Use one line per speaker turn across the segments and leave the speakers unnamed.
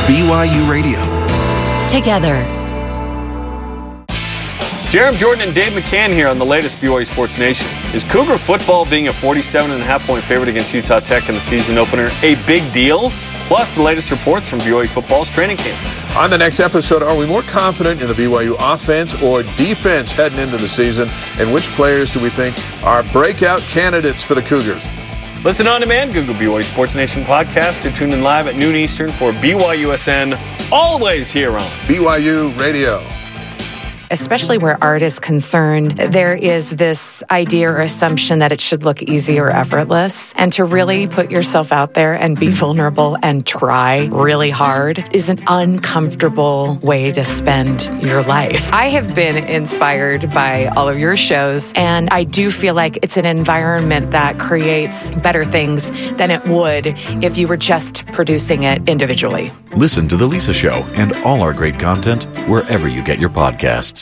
BYU Radio.
Together.
Jeremy Jordan and Dave McCann here on the latest BYU Sports Nation. Is Cougar football being a 47.5-point favorite against Utah Tech in the season opener a big deal? Plus, the latest reports from BYU football's training camp.
On the next episode, are we more confident in the BYU offense or defense heading into the season? And which players do we think are breakout candidates for the Cougars?
Listen on demand, Google BYU Sports Nation podcast, or tune in live at noon Eastern for BYUSN, always here on
BYU Radio.
Especially where art is concerned, there is this idea or assumption that it should look easy or effortless. And to really put yourself out there and be vulnerable and try really hard is an uncomfortable way to spend your life. I have been inspired by all of your shows, and I do feel like it's an environment that creates better things than it would if you were just producing it individually.
Listen to The Lisa Show and all our great content wherever you get your podcasts.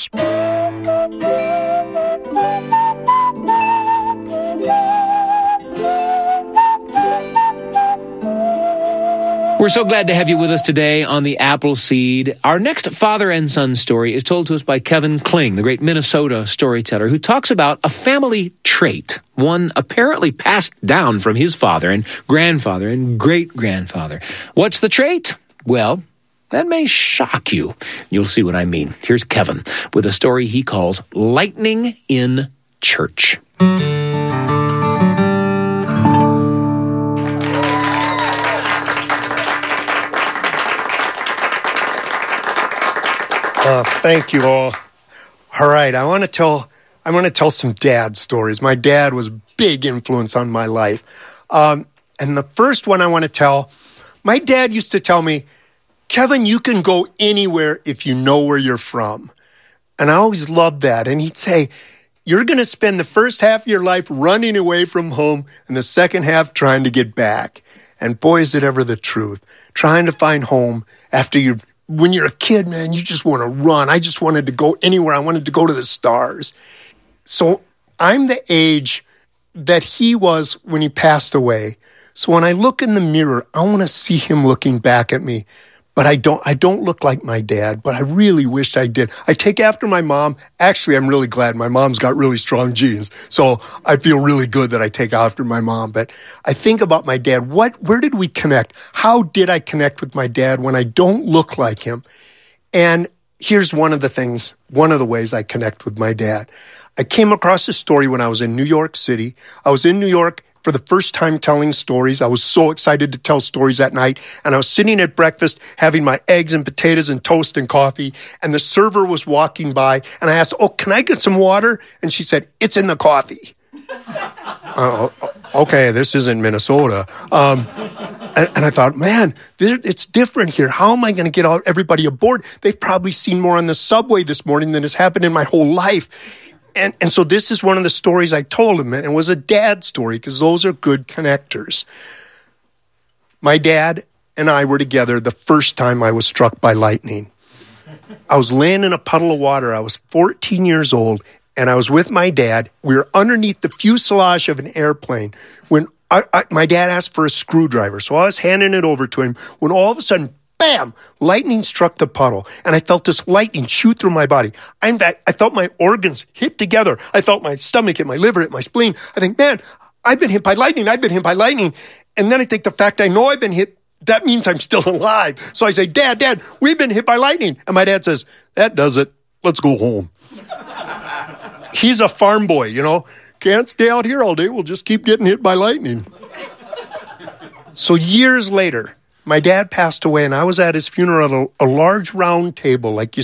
We're so glad to have you with us today on the Appleseed. Our next father and son story is told to us by Kevin Kling, the great Minnesota storyteller, who talks about a family trait, one apparently passed down from his father and grandfather and great-grandfather. What's the trait? Well, that may shock you. You'll see what I mean. Here's Kevin with a story he calls Lightning in Church.
Thank you all. All right, I want to tell some dad stories. My dad was a big influence on my life. And the first one I want to tell, my dad used to tell me, Kevin, you can go anywhere if you know where you're from. And I always loved that. And he'd say, you're going to spend the first half of your life running away from home and the second half trying to get back. And boy, is it ever the truth. Trying to find home when you're a kid, man, you just want to run. I just wanted to go anywhere. I wanted to go to the stars. So I'm the age that he was when he passed away. So when I look in the mirror, I want to see him looking back at me. But I don't look like my dad, but I really wished I did. I take after my mom. Actually, I'm really glad my mom's got really strong genes. So I feel really good that I take after my mom. But I think about my dad. Where did we connect? How did I connect with my dad when I don't look like him? And here's one of the ways I connect with my dad. I came across a story when I was in New York City. I was in New York for the first time telling stories. I was so excited to tell stories that night. And I was sitting at breakfast having my eggs and potatoes and toast and coffee. And the server was walking by. And I asked, can I get some water? And she said, it's in the coffee. Okay, this isn't Minnesota. And I thought, man, it's different here. How am I going to get everybody aboard? They've probably seen more on the subway this morning than has happened in my whole life. And so this is one of the stories I told him, and it was a dad story because those are good connectors. My dad and I were together the first time I was struck by lightning. I was laying in a puddle of water. I was 14 years old, and I was with my dad. We were underneath the fuselage of an airplane when my dad asked for a screwdriver. So I was handing it over to him when all of a sudden, bam, lightning struck the puddle, and I felt this lightning shoot through my body. In fact, I felt my organs hit together. I felt my stomach hit my liver, hit my spleen. I think, man, I've been hit by lightning. And then I think the fact I know I've been hit, that means I'm still alive. So I say, Dad, we've been hit by lightning. And my dad says, that does it. Let's go home. He's a farm boy, Can't stay out here all day. We'll just keep getting hit by lightning. So years later, my dad passed away, and I was at his funeral at a large round table like you